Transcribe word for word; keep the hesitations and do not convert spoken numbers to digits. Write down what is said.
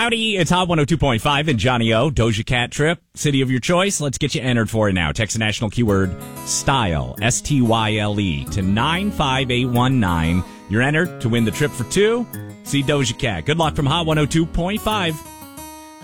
Howdy, it's Hot one oh two point five and Johnny O. Doja Cat trip, city of your choice. Let's get you entered for it now. Text the national keyword STYLE, S T Y L E, to nine five eight one nine. You're entered to win the trip for two. See Doja Cat. Good luck from Hot one oh two point five.